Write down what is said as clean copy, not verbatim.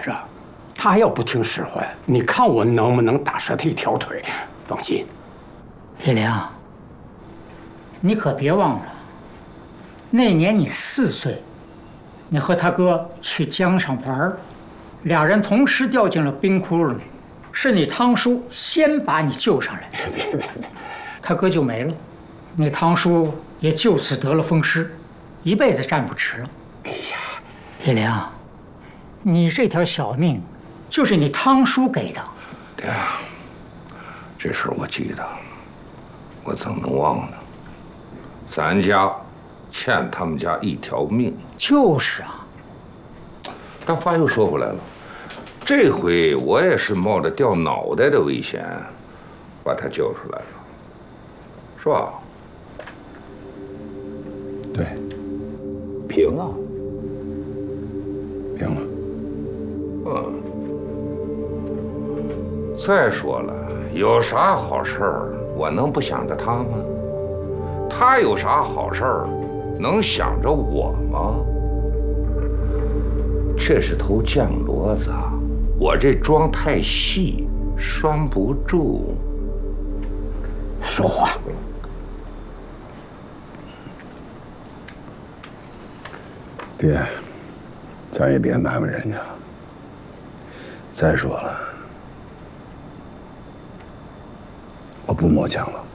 着，他要不听使唤，你看我能不能打折他一条腿？放心， 李良，你可别忘了，那年你4岁，你和他哥去江上玩，俩人同时掉进了冰窟窿里，是你堂叔先把你救上来， 别， 他哥就没了，你堂叔也就此得了风湿，一辈子站不直了。 哎呀， 李良，你这条小命就是你堂叔给的。 爹，这事我记得，我怎么能忘呢？咱家欠他们家一条命。 就是啊。 但话又说回来了，这回我也是冒着掉脑袋的危险，把他救出来了，是吧？ 对， 平啊， 平了。 嗯。再说了，有啥好事儿，我能不想着他吗？他有啥好事儿，能想着我吗？这是头酱骡子，我这妆太细，拴不住。 说话。 爹，咱也别难为人家。再说了，我不摸枪了。